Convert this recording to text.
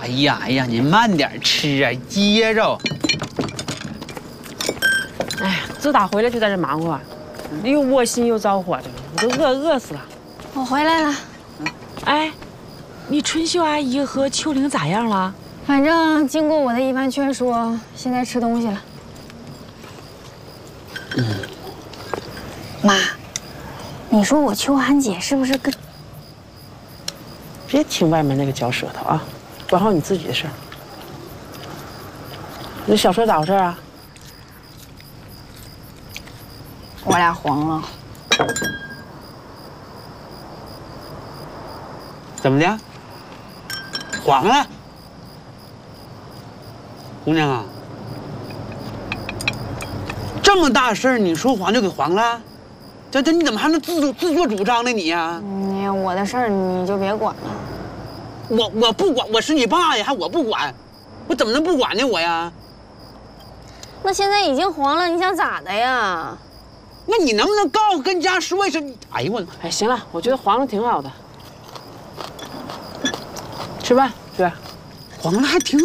呀，你慢点吃啊，噎着。 哎呀，自打回来就在这忙活，又窝心又着火的，我都饿死了。 我回来了。 哎，你春秀阿姨和秋玲咋样了？ 反正经过我的一番劝说，现在吃东西了。妈，你说我秋涵姐是不是跟…… 别听外面那个嚼舌头啊，管好你自己的事儿。那小车咋回事啊？ 我俩黄了。 怎么的？黄了？姑娘啊，这么大事儿，你说黄就给黄了？这你怎么还能自作主张呢你呀？ 哎呀，我的事儿你就别管了。 我不管，我是你爸呀，还我不管，我怎么能不管呢我呀？ 那现在已经黄了，你想咋的呀？ 那你能不能跟家说一声？哎呦我， 哎，行了，我觉得黄了挺好的。吃饭，去。 黄了还挺